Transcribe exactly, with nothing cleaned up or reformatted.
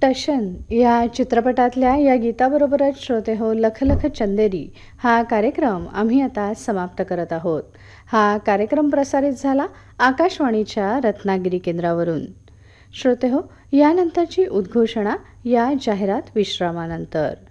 टशन या चित्रपटातल्या या गीताबरोबरच श्रोते हो लख लख चंदेरी हा कार्यक्रम आम्ही आता समाप्त करत आहोत. हा कार्यक्रम प्रसारित झाला आकाशवाणीच्या रत्नागिरी केंद्रावरून. श्रोते हो, यानंतरची उद्घोषणा या जाहिरात विश्रामानंतर.